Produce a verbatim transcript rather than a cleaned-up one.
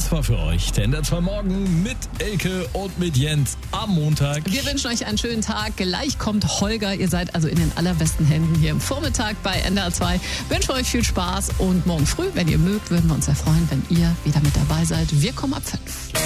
Das war für euch der N D R zwei Morgen mit Elke und mit Jens am Montag. Wir wünschen euch einen schönen Tag. Gleich kommt Holger. Ihr seid also in den allerbesten Händen hier im Vormittag bei N D R zwei. Wünschen euch viel Spaß und morgen früh, wenn ihr mögt, würden wir uns sehr freuen, wenn ihr wieder mit dabei seid. Wir kommen ab fünf.